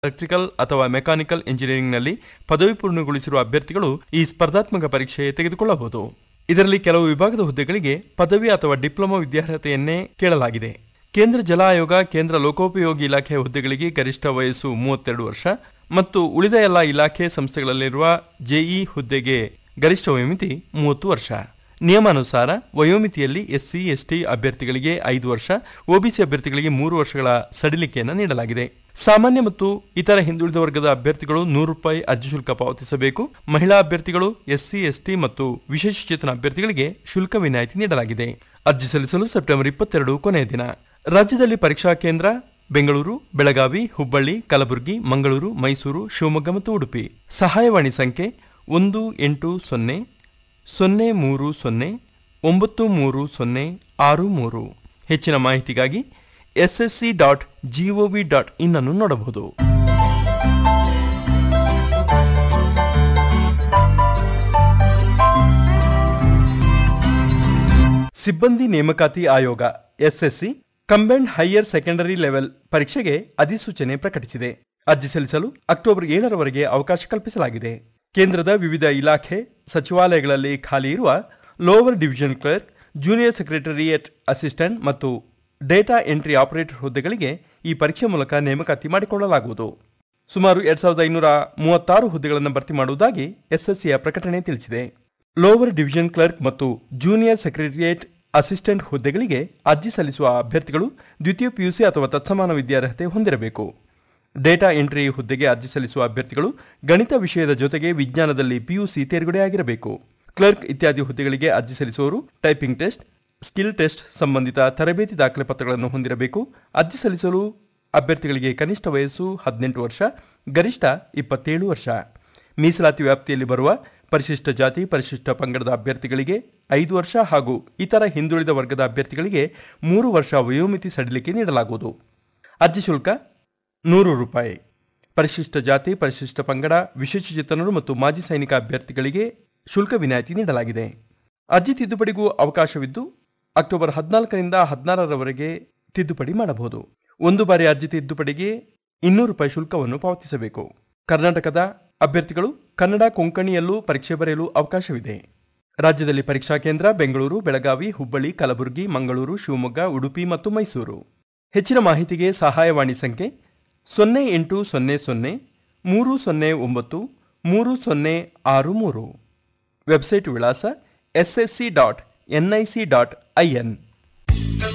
Electrical ಅಥವಾ mechanical ಇಂಜಿನಿಯರಿಂಗ್ನಲ್ಲಿ ಪದವಿ ಪೂರ್ಣಗೊಳಿಸಿರುವ ಅಭ್ಯರ್ಥಿಗಳು ಈ ಸ್ಪರ್ಧಾತ್ಮಕ ಪರೀಕ್ಷೆ ತೆಗೆದುಕೊಳ್ಳಬಹುದು. ಇದರಲ್ಲಿ ಕೆಲವು ವಿಭಾಗದ ಹುದ್ದೆಗಳಿಗೆ ಪದವಿ ಅಥವಾ ಡಿಪ್ಲೊಮಾ ವಿದ್ಯಾರ್ಹತೆಯನ್ನೇ ಕೇಳಲಾಗಿದೆ. ಕೇಂದ್ರ ಜಲ ಆಯೋಗ, ಕೇಂದ್ರ ಲೋಕೋಪಯೋಗಿ ಇಲಾಖೆ ಹುದ್ದೆಗಳಿಗೆ ಗರಿಷ್ಠ ವಯಸ್ಸು 32 ವರ್ಷ ಮತ್ತು ಉಳಿದ ಎಲ್ಲ ಇಲಾಖೆ ಸಂಸ್ಥೆಗಳಲ್ಲಿರುವ ಜೆಇ ಹುದ್ದೆಗೆ ಗರಿಷ್ಠ ವಯೋಮಿತಿ 30 ವರ್ಷ. ನಿಯಮಾನುಸಾರ ವಯೋಮಿತಿಯಲ್ಲಿ ಎಸ್ಸಿ, ಎಸ್ಟಿ ಅಭ್ಯರ್ಥಿಗಳಿಗೆ 5 ವರ್ಷ, ಒಬಿಸಿ ಅಭ್ಯರ್ಥಿಗಳಿಗೆ 3 ವರ್ಷಗಳ ಸಡಿಲಿಕೆಯನ್ನು ನೀಡಲಾಗಿದೆ. ಸಾಮಾನ್ಯ ಮತ್ತು ಇತರ ಹಿಂದುಳಿದ ವರ್ಗದ ಅಭ್ಯರ್ಥಿಗಳು ₹100 ಅರ್ಜಿ ಶುಲ್ಕ ಪಾವತಿಸಬೇಕು. ಮಹಿಳಾ ಅಭ್ಯರ್ಥಿಗಳು, ಎಸ್ಸಿ, ಎಸ್ಟಿ ಮತ್ತು ವಿಶೇಷಚೇತನ ಅಭ್ಯರ್ಥಿಗಳಿಗೆ ಶುಲ್ಕ ವಿನಾಯಿತಿ ನೀಡಲಾಗಿದೆ. ಅರ್ಜಿ ಸಲ್ಲಿಸಲು ಸೆಪ್ಟೆಂಬರ್ 22 ಕೊನೆಯ ದಿನ. ರಾಜ್ಯದಲ್ಲಿ ಪರೀಕ್ಷಾ ಕೇಂದ್ರ ಬೆಂಗಳೂರು, ಬೆಳಗಾವಿ, ಹುಬ್ಬಳ್ಳಿ, ಕಲಬುರಗಿ, ಮಂಗಳೂರು, ಮೈಸೂರು, ಶಿವಮೊಗ್ಗ ಮತ್ತು ಉಡುಪಿ. ಸಹಾಯವಾಣಿ ಸಂಖ್ಯೆ 180-030-9363. ಹೆಚ್ಚಿನ ಮಾಹಿತಿಗಾಗಿ ssc.gov.in ಅನ್ನು ನೋಡಬಹುದು. ಸಿಬ್ಬಂದಿ ನೇಮಕಾತಿ ಆಯೋಗ SSC combined higher secondary level ಪರೀಕ್ಷೆಗೆ ಅಧಿಸೂಚನೆ ಪ್ರಕಟಿಸಿದೆ. ಅರ್ಜಿ ಸಲ್ಲಿಸಲು ಅಕ್ಟೋಬರ್ 7ರವರೆಗೆ ಅವಕಾಶ ಕಲ್ಪಿಸಲಾಗಿದೆ. ಕೇಂದ್ರದ ವಿವಿಧ ಇಲಾಖೆ ಸಚಿವಾಲಯಗಳಲ್ಲಿ ಖಾಲಿ ಇರುವ lower division clerk, junior secretariat assistant ಮತ್ತು ಡೇಟಾ ಎಂಟ್ರಿ ಆಪರೇಟರ್ ಹುದ್ದೆಗಳಿಗೆ ಈ ಪರೀಕ್ಷೆ ಮೂಲಕ ನೇಮಕಾತಿ ಮಾಡಿಕೊಳ್ಳಲಾಗುವುದು. ಸುಮಾರು 2536 ಹುದ್ದೆಗಳನ್ನು ಭರ್ತಿ ಮಾಡುವುದಾಗಿ ಎಸ್ಎಸ್ಸಿಯ ಪ್ರಕಟಣೆ ತಿಳಿಸಿದೆ. ಲೋವರ್ ಡಿವಿಷನ್ ಕ್ಲರ್ಕ್ ಮತ್ತು ಜೂನಿಯರ್ ಸೆಕ್ರೆಟರಿಯೇಟ್ ಅಸಿಸ್ಟೆಂಟ್ ಹುದ್ದೆಗಳಿಗೆ ಅರ್ಜಿ ಸಲ್ಲಿಸುವ ಅಭ್ಯರ್ಥಿಗಳು ದ್ವಿತೀಯ ಪಿಯುಸಿ ಅಥವಾ ತತ್ಸಮಾನ ವಿದ್ಯಾರ್ಹತೆ ಹೊಂದಿರಬೇಕು. ಡೇಟಾ ಎಂಟ್ರಿ ಹುದ್ದೆಗೆ ಅರ್ಜಿ ಸಲ್ಲಿಸುವ ಅಭ್ಯರ್ಥಿಗಳು ಗಣಿತ ವಿಷಯದ ಜೊತೆಗೆ ವಿಜ್ಞಾನದಲ್ಲಿ ಪಿಯುಸಿ ತೇರ್ಗಡೆಯಾಗಿರಬೇಕು. ಕ್ಲರ್ಕ್ ಇತ್ಯಾದಿ ಹುದ್ದೆಗಳಿಗೆ ಅರ್ಜಿ ಸಲ್ಲಿಸುವವರು ಟೈಪಿಂಗ್ ಟೆಸ್ಟ್, ಸ್ಕಿಲ್ ಟೆಸ್ಟ್ ಸಂಬಂಧಿತ ತರಬೇತಿ ದಾಖಲೆ ಪತ್ರಗಳನ್ನು ಹೊಂದಿರಬೇಕು. ಅರ್ಜಿ ಸಲ್ಲಿಸಲು ಅಭ್ಯರ್ಥಿಗಳಿಗೆ ಕನಿಷ್ಠ ವಯಸ್ಸು 18 ವರ್ಷ, ಗರಿಷ್ಠ 27 ವರ್ಷ. ಮೀಸಲಾತಿ ವ್ಯಾಪ್ತಿಯಲ್ಲಿ ಬರುವ ಪರಿಶಿಷ್ಟ ಜಾತಿ, ಪರಿಶಿಷ್ಟ ಪಂಗಡದ ಅಭ್ಯರ್ಥಿಗಳಿಗೆ 5 ವರ್ಷ ಹಾಗೂ ಇತರ ಹಿಂದುಳಿದ ವರ್ಗದ ಅಭ್ಯರ್ಥಿಗಳಿಗೆ 3 ವರ್ಷ ವಯೋಮಿತಿ ಸಡಿಲಿಕೆ ನೀಡಲಾಗುವುದು. ಅರ್ಜಿ ಶುಲ್ಕ ₹100. ಪರಿಶಿಷ್ಟ ಜಾತಿ, ಪರಿಶಿಷ್ಟ ಪಂಗಡ, ವಿಶೇಷಚೇತನರು ಮತ್ತು ಮಾಜಿ ಸೈನಿಕ ಅಭ್ಯರ್ಥಿಗಳಿಗೆ ಶುಲ್ಕ ವಿನಾಯಿತಿ ನೀಡಲಾಗಿದೆ. ಅರ್ಜಿ ತಿದ್ದುಪಡಿಗೂ ಅವಕಾಶವಿದ್ದು ಅಕ್ಟೋಬರ್ 14ರಿಂದ 16ರವರೆಗೆ ತಿದ್ದುಪಡಿ ಮಾಡಬಹುದು. ಒಂದು ಬಾರಿ ಅರ್ಜಿ ತಿದ್ದುಪಡಿಗೆ ₹200 ಶುಲ್ಕವನ್ನು ಪಾವತಿಸಬೇಕು. ಕರ್ನಾಟಕದ ಅಭ್ಯರ್ಥಿಗಳು ಕನ್ನಡ ಕೊಂಕಣಿಯಲ್ಲೂ ಪರೀಕ್ಷೆ ಬರೆಯಲು ಅವಕಾಶವಿದೆ. ರಾಜ್ಯದಲ್ಲಿ ಪರೀಕ್ಷಾ ಕೇಂದ್ರ ಬೆಂಗಳೂರು, ಬೆಳಗಾವಿ, ಹುಬ್ಬಳ್ಳಿ, ಕಲಬುರಗಿ, ಮಂಗಳೂರು, ಶಿವಮೊಗ್ಗ, ಉಡುಪಿ ಮತ್ತು ಮೈಸೂರು. ಹೆಚ್ಚಿನ ಮಾಹಿತಿಗೆ ಸಹಾಯವಾಣಿ ಸಂಖ್ಯೆ 0800-309-3063. ವೆಬ್ಸೈಟ್ ವಿಳಾಸ ssc.nic.in.